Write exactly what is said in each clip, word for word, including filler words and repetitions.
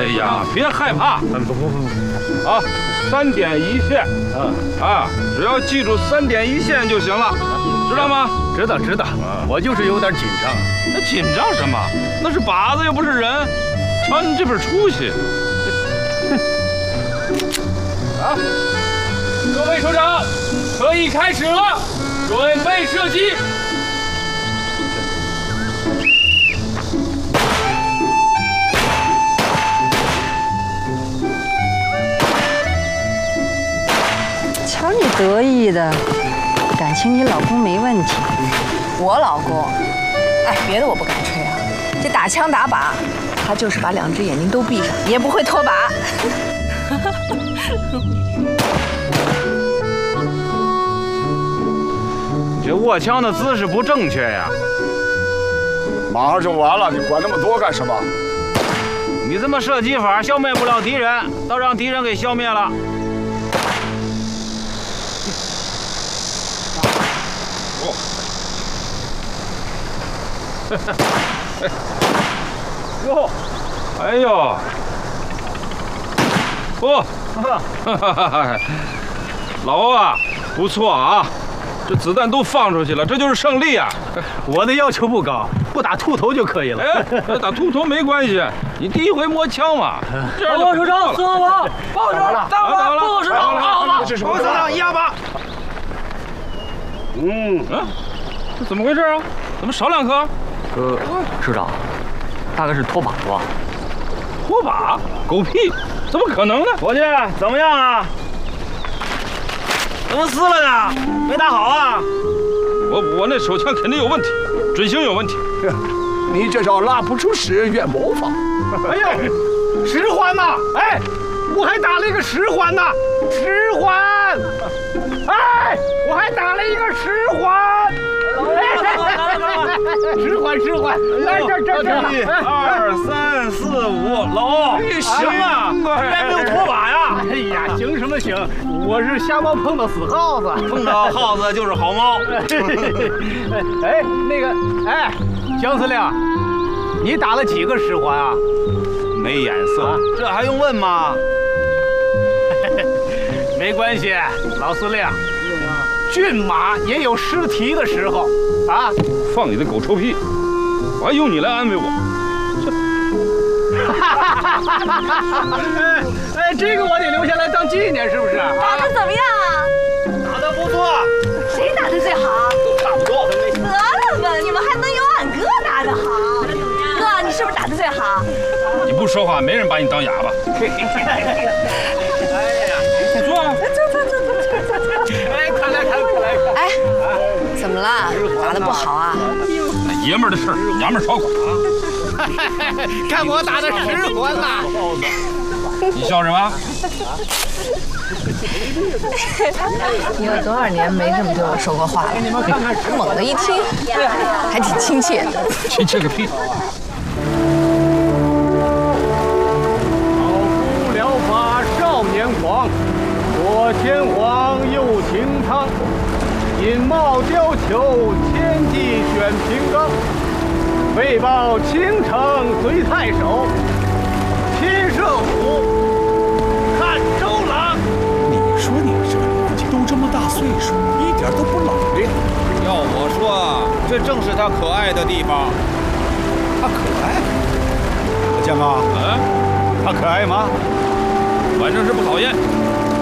呀，别害怕， 嗯，不不不， 啊，三点一线， 嗯啊，只要记住三点一线就行了，知道吗？ 知道知道，我就是有点紧张。 那紧张什么？那是靶子又不是人，瞧你这份出息。 啊，各位首长，可以开始了，准备射击。 瞧你得意的，感情你老公没问题。 我老公，哎，别的我不敢吹啊，这打枪打靶，他就是把两只眼睛都闭上，也不会脱靶。 你这握枪的姿势不正确呀！ 马上就完了，你管那么多干什么？ 你这么射击法消灭不了敌人，倒让敌人给消灭了。哦，哟，哎呦，嚯，老欧啊，不错啊，这子弹都放出去了，这就是胜利啊！ 我的要求不高，不打秃头就可以了。 哎，打秃头没关系，你第一回摸枪嘛。 报告首长，四号房，报告首长，大号，报告首长，二号房， 这是什么？ 报告首长，一号房。 嗯嗯，这怎么回事啊？怎么少两颗？ 呃，首长，大概是脱靶吧。 脱靶？狗屁！怎么可能呢？ 伙计，怎么样啊？怎么撕了呢？没打好啊？ 我我那手枪肯定有问题，准星有问题。 你这叫拉不出屎越模仿。 哎呀，十环呐！哎，我还打了一个十环呢，十环！哎，我还打了一个十环！十环十环，来这这这！ 一二三四五，老欧，行啊，居然没有脱靶呀！ 哎呀，行什么行？我是瞎猫碰到死耗子， 碰到耗子就是好猫。 哎，那个，哎，姜司令，你打了几个十环啊？ 没眼色，这还用问吗？ 没关系，老司令，骏马也有失蹄的时候啊！ 放你的狗臭屁！我还用你来安慰我？ 哎哎，这个我得留下来当纪念，是不是？ 打得怎么样啊？ 打得不错， 谁打得最好？ 都差不多。 得了吧，你们还能有俺哥打得好？哥，你是不是打得最好？ 你不说话，没人把你当哑巴。坐啊！ 走走走走走走。 哎，快来看，快来看！ 哎，怎么了？打得不好啊？ 那爷们儿的事儿，娘们儿少管啊！ 看我打的十环呐！ 你笑什么？ 你有多少年没这么对我说过话了？猛的一听，还挺亲切的。 亲切个屁！ 老夫聊发少年狂，左牵黄，右擎苍，引帽貂裘，千骑选平冈。为报倾城随太守，亲射虎，看周郎。 你说你这个年纪都这么大岁数，一点都不老练。 要我说，这正是他可爱的地方。 他可爱？江哥， 啊， 他可爱吗？ 反正是不讨厌。嗯。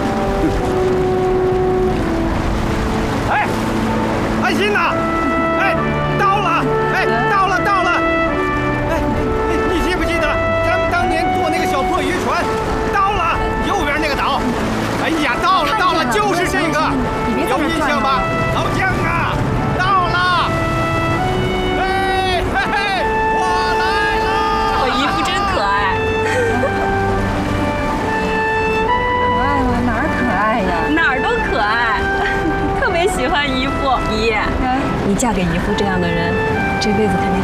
哎，安心呐！哎，到了！哎，到了，到了！哎，你你记不记得咱们当年坐那个小破渔船？到了，右边那个岛。哎呀，到了，到了，就是这个，有印象吧？老姜啊，到了！哎嘿嘿，我来了！ 我姨夫真可爱。 可爱吗？哪儿可爱呀？ 哪儿都可爱，特别喜欢姨父姨。 嗯， 你嫁给姨父这样的人，这辈子肯定。